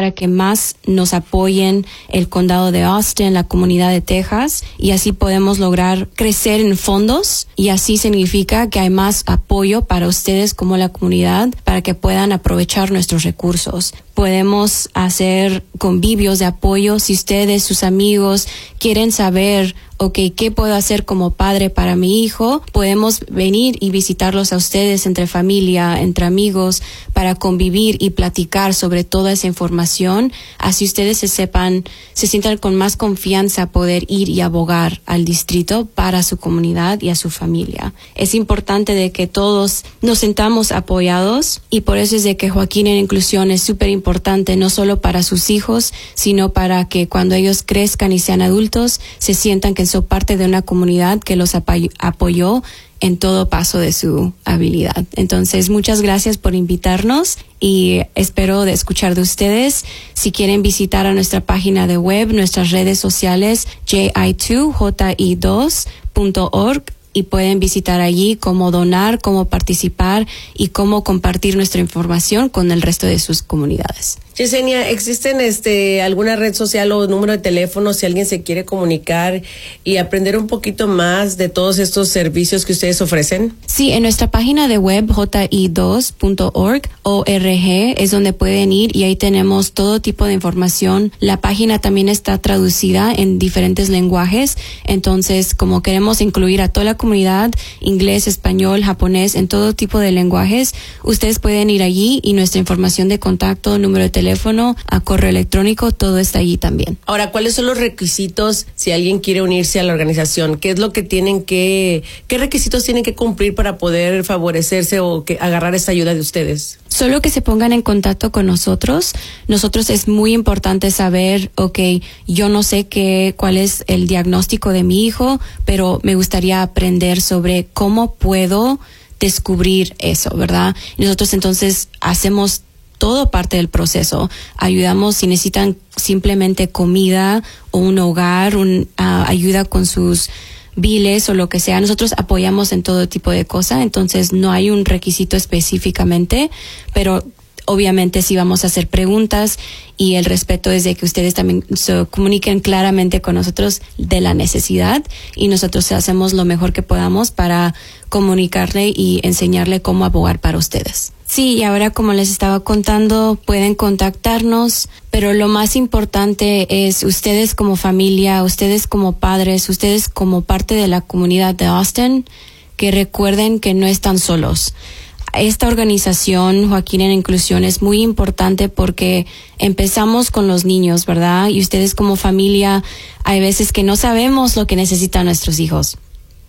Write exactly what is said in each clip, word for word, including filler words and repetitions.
para que más nos apoyen el condado de Austin, la comunidad de Texas, y así podemos lograr crecer en fondos, y así significa que hay más apoyo para ustedes como la comunidad para que puedan aprovechar nuestros recursos. Podemos hacer convivios de apoyo si ustedes, sus amigos, quieren saber, ok, ¿qué puedo hacer como padre para mi hijo? Podemos venir y visitarlos a ustedes entre familia, entre amigos, para convivir y platicar sobre toda esa información. Así ustedes se sepan, se sientan con más confianza poder ir y abogar al distrito para su comunidad y a su familia. Es importante de que todos nos sentamos apoyados, y por eso es de que Joaquín en Inclusión es súper importante, no solo para sus hijos, sino para que cuando ellos crezcan y sean adultos, se sientan que son parte de una comunidad que los apoy- apoyó en todo paso de su habilidad. Entonces, muchas gracias por invitarnos y espero de escuchar de ustedes. Si quieren visitar a nuestra página de web, nuestras redes sociales, J I dos, J I dos punto org, y pueden visitar allí cómo donar, cómo participar y cómo compartir nuestra información con el resto de sus comunidades. Yesenia, ¿existen este alguna red social o número de teléfono si alguien se quiere comunicar y aprender un poquito más de todos estos servicios que ustedes ofrecen? Sí, en nuestra página de web, J I dos punto org, O R G, es donde pueden ir, y ahí tenemos todo tipo de información. La página también está traducida en diferentes lenguajes, entonces como queremos incluir a toda la comunidad, inglés, español, japonés, en todo tipo de lenguajes, ustedes pueden ir allí y nuestra información de contacto, número de teléfono, teléfono, a correo electrónico, todo está allí también. Ahora, ¿cuáles son los requisitos si alguien quiere unirse a la organización? ¿Qué es lo que tienen que, qué requisitos tienen que cumplir para poder favorecerse o que agarrar esta ayuda de ustedes? Solo que se pongan en contacto con nosotros. Nosotros es muy importante saber, ok, yo no sé qué, cuál es el diagnóstico de mi hijo, pero me gustaría aprender sobre cómo puedo descubrir eso, ¿verdad? Nosotros entonces hacemos todo parte del proceso. Ayudamos si necesitan simplemente comida o un hogar, un, uh, ayuda con sus biles o lo que sea. Nosotros apoyamos en todo tipo de cosas, entonces no hay un requisito específicamente, pero obviamente sí vamos a hacer preguntas, y el respeto es de que ustedes también se comuniquen claramente con nosotros de la necesidad, y nosotros hacemos lo mejor que podamos para comunicarle y enseñarle cómo abogar para ustedes. Sí, y ahora, como les estaba contando, pueden contactarnos, pero lo más importante es ustedes como familia, ustedes como padres, ustedes como parte de la comunidad de Austin, que recuerden que no están solos. Esta organización, Joaquín en Inclusión, es muy importante porque empezamos con los niños, ¿verdad? Y ustedes como familia, hay veces que no sabemos lo que necesitan nuestros hijos.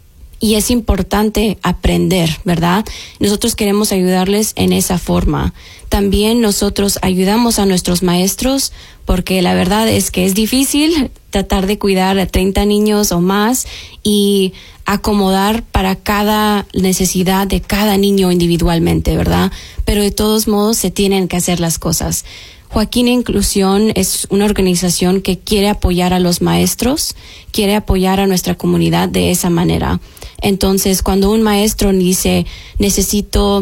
Y es importante aprender, ¿verdad? Nosotros queremos ayudarles en esa forma. También nosotros ayudamos a nuestros maestros, porque la verdad es que es difícil tratar de cuidar a treinta niños o más y acomodar para cada necesidad de cada niño individualmente, ¿verdad? Pero de todos modos se tienen que hacer las cosas. Joaquín Inclusión es una organización que quiere apoyar a los maestros, quiere apoyar a nuestra comunidad de esa manera. Entonces, cuando un maestro dice, necesito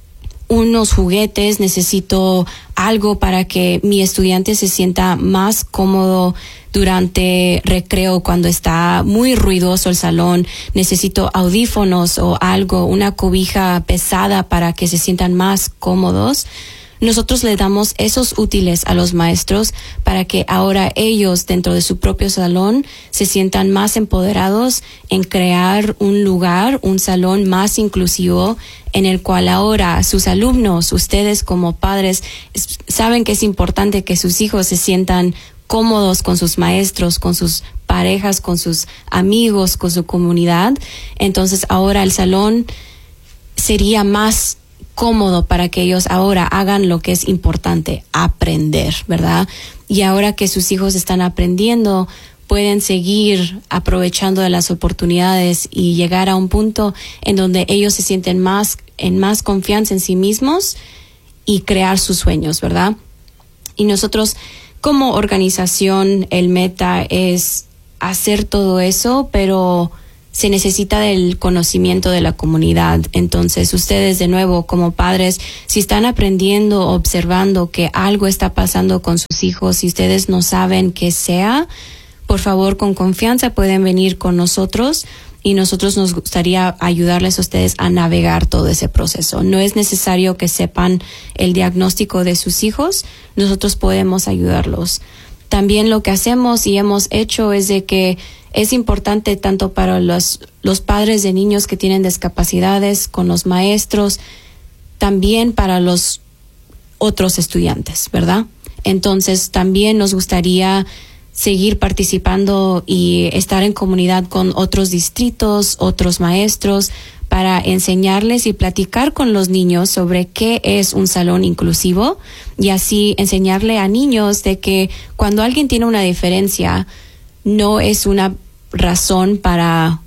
unos juguetes, necesito algo para que mi estudiante se sienta más cómodo durante recreo cuando está muy ruidoso el salón, necesito audífonos o algo, una cobija pesada para que se sientan más cómodos, nosotros le damos esos útiles a los maestros para que ahora ellos dentro de su propio salón se sientan más empoderados en crear un lugar, un salón más inclusivo en el cual ahora sus alumnos, ustedes como padres, saben que es importante que sus hijos se sientan cómodos con sus maestros, con sus parejas, con sus amigos, con su comunidad. Entonces ahora el salón sería más cómodo para que ellos ahora hagan lo que es importante, aprender, ¿verdad? Y ahora que sus hijos están aprendiendo, pueden seguir aprovechando de las oportunidades y llegar a un punto en donde ellos se sienten más, en más confianza en sí mismos y crear sus sueños, ¿verdad? Y nosotros, como organización, el meta es hacer todo eso, pero se necesita del conocimiento de la comunidad. Entonces, ustedes de nuevo como padres, si están aprendiendo, observando que algo está pasando con sus hijos, si ustedes no saben qué sea, por favor, con confianza pueden venir con nosotros y nosotros nos gustaría ayudarles a ustedes a navegar todo ese proceso. No es necesario que sepan el diagnóstico de sus hijos, nosotros podemos ayudarlos. También lo que hacemos y hemos hecho es de que es importante tanto para los, los padres de niños que tienen discapacidades, con los maestros, también para los otros estudiantes, ¿verdad? Entonces también nos gustaría seguir participando y estar en comunidad con otros distritos, otros maestros, para enseñarles y platicar con los niños sobre qué es un salón inclusivo y así enseñarle a niños de que cuando alguien tiene una diferencia, no es una razón para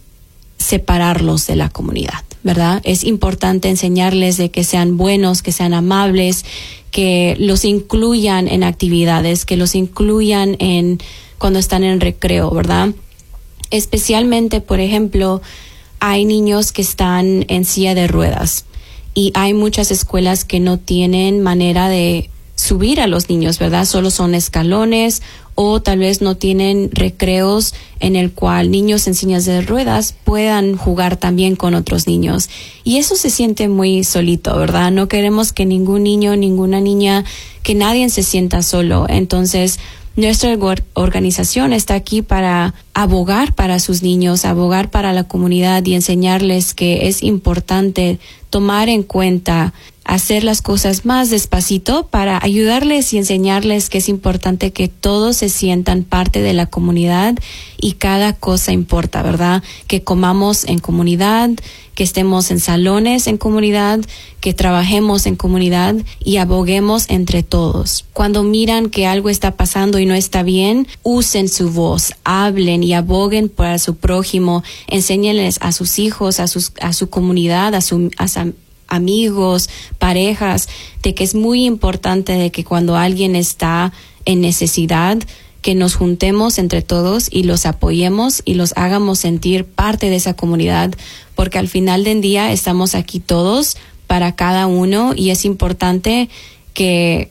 separarlos de la comunidad, ¿verdad? Es importante enseñarles de que sean buenos, que sean amables, que los incluyan en actividades, que los incluyan en cuando están en recreo, ¿verdad? Especialmente, por ejemplo, hay niños que están en silla de ruedas y hay muchas escuelas que no tienen manera de subir a los niños, ¿verdad? Solo son escalones o tal vez no tienen recreos en el cual niños en sillas de ruedas puedan jugar también con otros niños. Y eso se siente muy solito, ¿verdad? No queremos que ningún niño, ninguna niña, que nadie se sienta solo. Entonces, nuestra organización está aquí para abogar para sus niños, abogar para la comunidad y enseñarles que es importante tomar en cuenta, hacer las cosas más despacito para ayudarles y enseñarles que es importante que todos se sientan parte de la comunidad y cada cosa importa, ¿verdad? Que comamos en comunidad, que estemos en salones en comunidad, que trabajemos en comunidad y aboguemos entre todos. Cuando miran que algo está pasando y no está bien, usen su voz, hablen y aboguen para su prójimo, enséñenles a sus hijos, a sus a su comunidad, a su a su amigos, parejas, de que es muy importante de que cuando alguien está en necesidad, que nos juntemos entre todos y los apoyemos y los hagamos sentir parte de esa comunidad, porque al final del día estamos aquí todos para cada uno y es importante que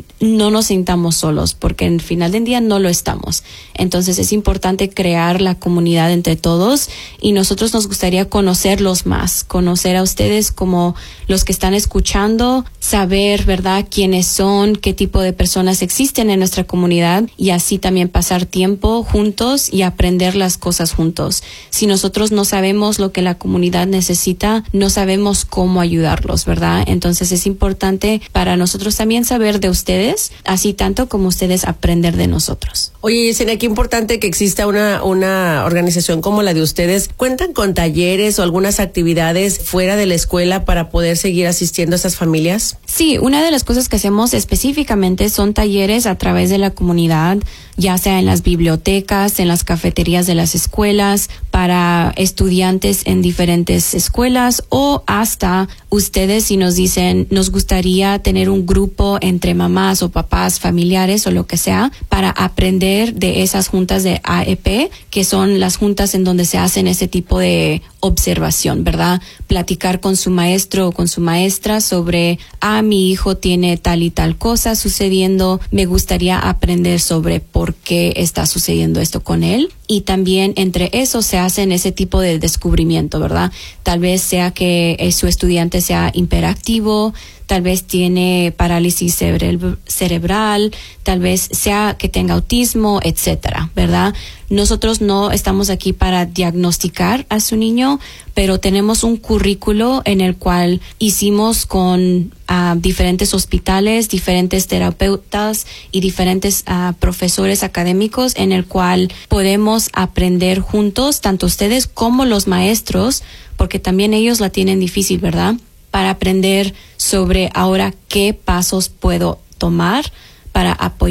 no nos sintamos solos, porque al final del día no lo estamos. Entonces es importante crear la comunidad entre todos y nosotros nos gustaría conocerlos más, conocer a ustedes como los que están escuchando, saber, ¿verdad?, quiénes son, qué tipo de personas existen en nuestra comunidad y así también pasar tiempo juntos y aprender las cosas juntos. Si nosotros no sabemos lo que la comunidad necesita, no sabemos cómo ayudarlos, ¿verdad? Entonces es importante para nosotros también saber de ustedes, así tanto como ustedes aprender de nosotros. Oye, Yesenia, qué importante que exista una, una organización como la de ustedes. ¿Cuentan con talleres o algunas actividades fuera de la escuela para poder seguir asistiendo a esas familias? Sí, una de las cosas que hacemos específicamente son talleres a través de la comunidad, ya sea en las bibliotecas, en las cafeterías de las escuelas, para estudiantes en diferentes escuelas o hasta ustedes si nos dicen, nos gustaría tener un grupo entre mamás o papás, familiares o lo que sea, para aprender de esas juntas de A E P, que son las juntas en donde se hacen ese tipo de observación, ¿verdad? Platicar con su maestro o con su maestra sobre, ah, mi hijo tiene tal y tal cosa sucediendo, me gustaría aprender sobre por qué está sucediendo esto con él. Y también entre eso se hacen ese tipo de descubrimiento, ¿verdad? Tal vez sea que eh, su estudiante sea hiperactivo, tal vez tiene parálisis cerebral, cerebral, tal vez sea que tenga autismo, etcétera, ¿verdad? Nosotros no estamos aquí para diagnosticar a su niño, pero tenemos un currículo en el cual hicimos con uh, diferentes hospitales, diferentes terapeutas y diferentes uh, profesores académicos en el cual podemos aprender juntos, tanto ustedes como los maestros, porque también ellos la tienen difícil, ¿verdad?, para aprender sobre ahora qué pasos puedo tomar para apoyar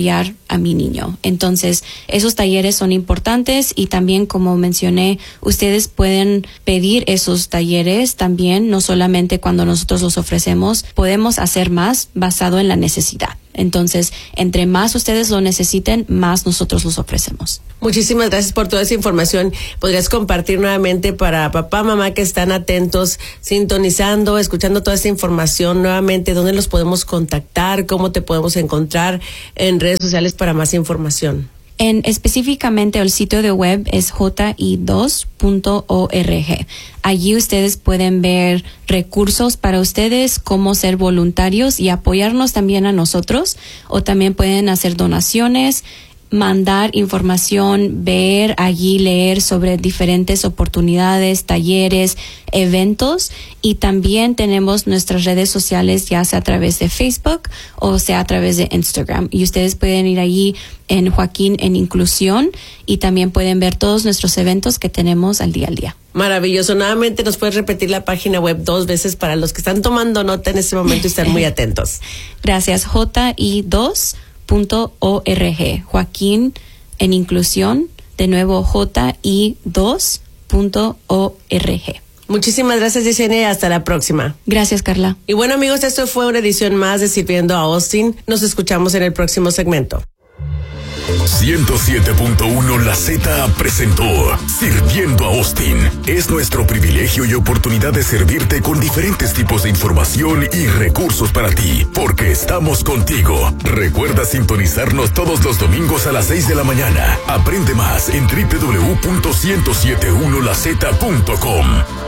a mi niño. Entonces, esos talleres son importantes y también, como mencioné, ustedes pueden pedir esos talleres también, no solamente cuando nosotros los ofrecemos, podemos hacer más basado en la necesidad. Entonces, entre más ustedes lo necesiten, más nosotros los ofrecemos. Muchísimas gracias por toda esa información. ¿Podrías compartir nuevamente para papá, mamá que están atentos, sintonizando, escuchando toda esta información nuevamente, dónde los podemos contactar, cómo te podemos encontrar en redes sociales para más información? En específicamente el sitio de web es j i dos punto org. Allí ustedes pueden ver recursos para ustedes, cómo ser voluntarios y apoyarnos también a nosotros, o también pueden hacer donaciones, mandar información, ver allí, leer sobre diferentes oportunidades, talleres, eventos, y también tenemos nuestras redes sociales, ya sea a través de Facebook o sea a través de Instagram, y ustedes pueden ir allí en Joaquín en Inclusión y también pueden ver todos nuestros eventos que tenemos al día al día. Maravilloso. Nuevamente nos puedes repetir la página web dos veces para los que están tomando nota en este momento y están muy atentos. Gracias. j i dos punto org. Joaquín en Inclusión, de nuevo j i dos punto org. Muchísimas gracias, Yesenia, y hasta la próxima. Gracias, Carla. Y bueno, amigos, esto fue una edición más de Sirviendo a Austin. Nos escuchamos en el próximo segmento. ciento siete punto uno La Z presentó Sirviendo a Austin. Es nuestro privilegio y oportunidad de servirte con diferentes tipos de información y recursos para ti, porque estamos contigo. Recuerda sintonizarnos todos los domingos a las seis de la mañana. Aprende más en doble u doble u doble u punto ciento setenta y uno la z punto com.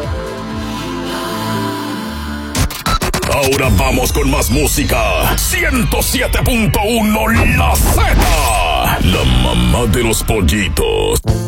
Ahora vamos con más música. ciento siete punto uno La Z, la mamá de los pollitos.